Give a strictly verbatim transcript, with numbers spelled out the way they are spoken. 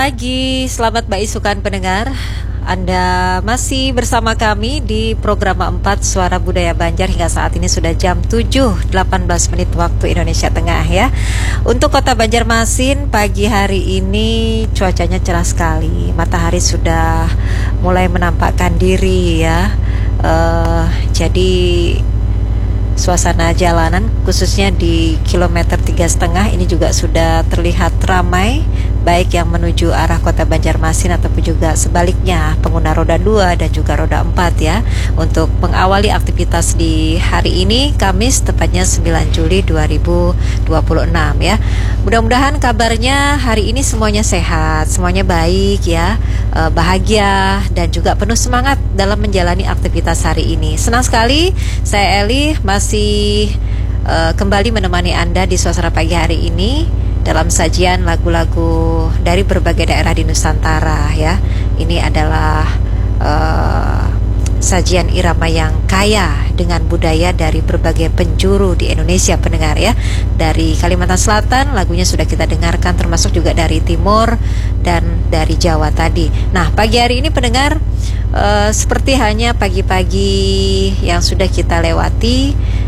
Pagi, selamat Isukan pendengar. Anda masih bersama kami di program empat Suara Budaya Banjar. Hingga saat ini sudah jam tujuh delapan belas menit waktu Indonesia Tengah ya. Untuk kota Banjarmasin pagi hari ini cuacanya cerah sekali. Matahari sudah mulai menampakkan diri ya. uh, Jadi suasana jalanan khususnya di kilometer tiga setengah ini juga sudah terlihat ramai, baik yang menuju arah kota Banjarmasin ataupun juga sebaliknya pengguna roda dua dan juga roda empat ya, untuk mengawali aktivitas di hari ini Kamis tepatnya sembilan Juli dua ribu dua puluh enam ya. Mudah-mudahan kabarnya hari ini semuanya sehat, semuanya baik ya, bahagia dan juga penuh semangat dalam menjalani aktivitas hari ini. Senang sekali saya Eli masih uh, kembali menemani Anda di suasana pagi hari ini dalam sajian lagu-lagu dari berbagai daerah di Nusantara ya. Ini adalah uh, sajian irama yang kaya dengan budaya dari berbagai penjuru di Indonesia pendengar ya. Dari Kalimantan Selatan lagunya sudah kita dengarkan, termasuk juga dari Timur dan dari Jawa tadi. Nah pagi hari ini pendengar, uh, seperti hanya pagi-pagi yang sudah kita lewati,